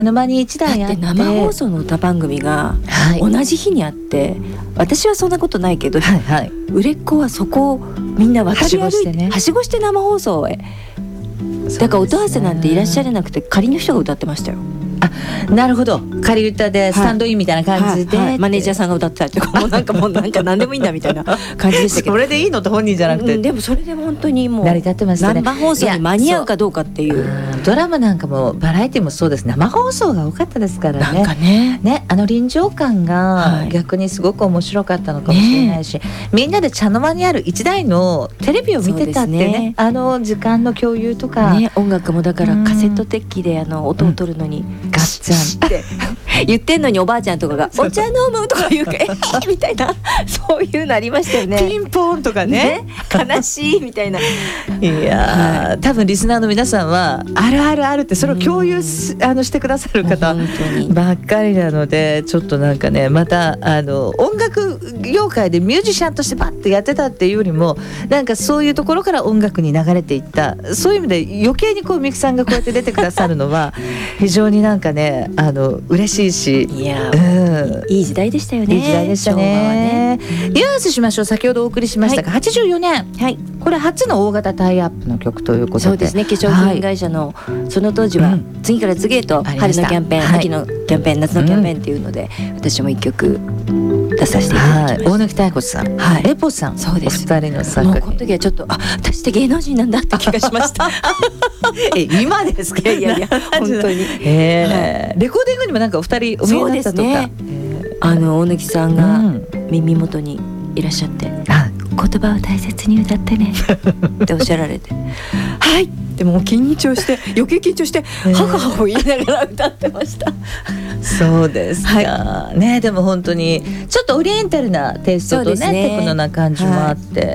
沼に1台あって、 だって生放送の歌番組がはい同じ日にあって、私はそんなことないけど、 はいはい、 売れっ子はそこをみんな渡り歩いてはしごして生放送へ。だから音合わせなんていらっしゃれなくて仮の人が歌ってましたよ。 なるほど、仮歌でスタンドインみたいな感じで、 はいはいはい、マネージャーさんが歌ってたりとか、もうなんか何でもいいんだみたいな感じでしたけどそれでいいのって本人じゃなくて、 でもそれで本当にもう成り立ってましたね。 生放送に間に合うかどうかっていう。 ドラマなんかもバラエティもそうですね、生放送が多かったですからね。 なんかね、 臨場感が逆にすごく面白かったのかもしれないし、みんなで茶の間にある一台のテレビを見てたってね、時間の共有とか、 音楽もだからカセットテッキで音を取るのにガッチャンって言ってんのにおばあちゃんとかがお茶飲むとか言うからみたいな、そういうのありましたよね。 ピンポンとかね悲しいみたいな。いや、多分リスナーの皆さんはあるあるあるってそれを共有してくださる方ばっかりなので、ちょっとなんかね、また音楽業界でミュージシャンとしてバッとやってたっていうよりも、なんかそういうところから音楽に流れていった、そういう意味で余計にこうみくさんがこうやって出てくださるのは非常になんかね、嬉しいし、 いや、いい時代でしたよね。 いい時代でしたね。ニュースしましょう。先ほどお送りしましたが、84年、はい、これ初の大型タイアップの曲ということで、 そうですね、化粧品会社の、その当時は次から次へと春のキャンペーン、秋のキャンペーン、夏のキャンペーンっていうので、私も一曲出させていただきました。 大貫妙子さん、レポさん、そうです。お二人の作品、もうこの時はちょっと私って芸能人なんだって気がしました今ですか？ いや本当に、 レコーディングにもなんかお二人お見えになったとか、 大貫さんが耳元にいらっしゃって、言葉を大切に歌ってねっておっしゃられてはいってもう緊張して余計緊張して母を言いながら歌ってましたそうですか、ね。でも本当にちょっとオリエンタルなテイストとね、テクノな感じもあって、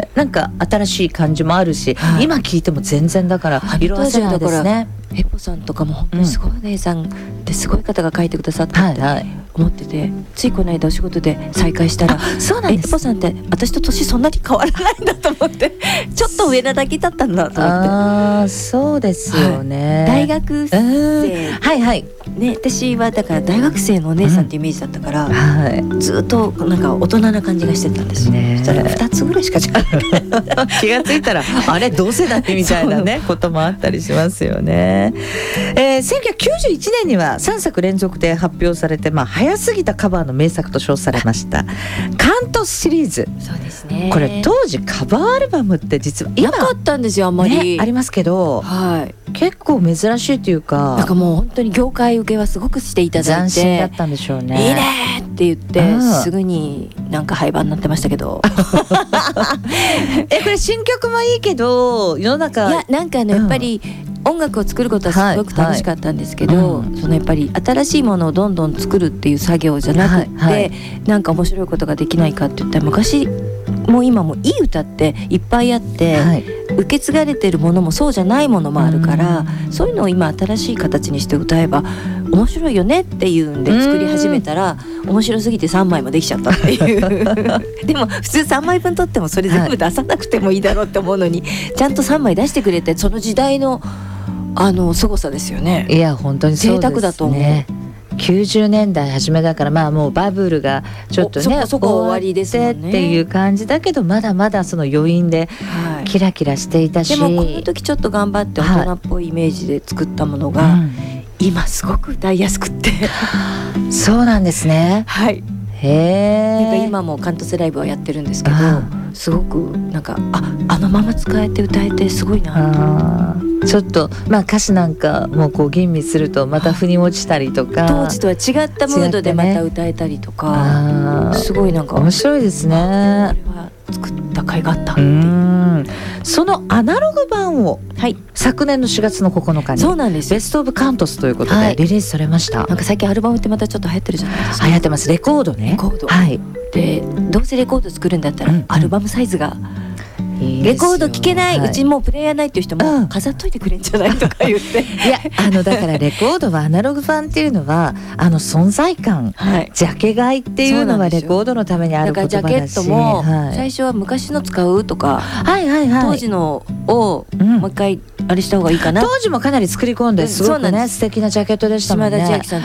なんか新しい感じもあるし、今聴いても全然だから色あせたですね。 エポさんとかも本当にすごいお姉さんってすごい方が書いてくださったって思ってて、ついこの間お仕事で再会したら、そうなんです、エポさんって私と年そんなに変わらないんだと思ってちょっと上なだけだったんだと思って。 そうですよね、 大学生、ね、私はだから大学生のお姉さんってイメージだったから、ずっとなんか大人な感じがしてたんですね。そしたら2つぐらいしか違う気がついたらあれ同世代みたいなねこともあったりしますよね。1991年には3作連続で発表されて、早すぎたカバーの名作と称されましたカントスシリーズ。 そうですね、 これ当時カバーアルバムって実はなかったんですよ、あんまり、 ありますけど、結構珍しいというか、 なんかもう本当に業界受けはすごくしていただいて、 斬新だったんでしょうね。 いいねって言って、すぐになんか廃盤になってましたけどこれ新曲もいいけど世の中、 いやなんかやっぱり音楽を作ることはすごく楽しかったんですけど、そのやっぱり新しいものをどんどん作るっていう作業じゃなくって、なんか面白いことができないかって言ったら、昔も今もいい歌っていっぱいあって、受け継がれてるものもそうじゃないものもあるから、そういうのを今新しい形にして歌えば面白いよねっていうんで作り始めたら、面白すぎて3枚もできちゃったっていうでも普通3枚分取ってもそれ全部出さなくてもいいだろうって思うのに、ちゃんと3枚出してくれて、その時代の凄さですよね。 いや本当にそうですね。 贅沢だと思う。 90年代初めだから、もうバブルがちょっとねそこ終わりですもんねっていう感じだけど、まだまだその余韻でキラキラしていたし、 でもこの時ちょっと頑張って大人っぽいイメージで作ったものが、今すごく歌いやすくってそうなんですね。 なんか今もカントスライブはやってるんですけど、すごくなんかあのまま使えて歌えてすごいなと。 ちょっと歌詞なんかもこう吟味するとまた腑に落ちたりとか、 当時とは違ったムードでまた歌えたりとか、すごいなんか面白いですね。これは作った甲斐があったっていう。 そのアナログ版を、昨年の4月の9日にそうなんです、 ベストオブカントスということでリリースされました。 なんか最近アルバムってまたちょっと流行ってるじゃないですか。 流行ってます。レコードね。 でどうせレコード作るんだったら、アルバムサイズがいいですよ。 レコード聴けない、 はい、 うちもうプレイヤーないっていう人も飾っといてくれんじゃないとか言っていやだからレコードはアナログ版っていうのは存在感、はい、ジャケ買いっていうのはレコードのためにある言葉だし、 だからジャケットも最初は昔の使うとか、はいはいはい、当時のをもう一回あれした方がいいかな、 当時もかなり作り込んですごくね素敵なジャケットでしたもんね。 島田千秋さん